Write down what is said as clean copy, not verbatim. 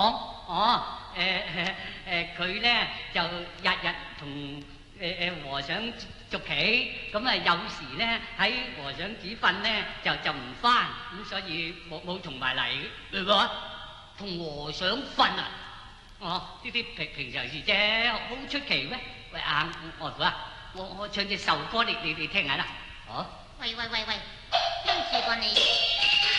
佢咧就日日同和尚捉棋，咁啊有時咧喺和尚煮飯咧就唔翻，咁所以冇同埋嚟。你話同和尚瞓啊？呢啲平常事啫，好出奇咩？喂外父啊，我唱隻壽歌你聽下啦。 喂，邊住過你？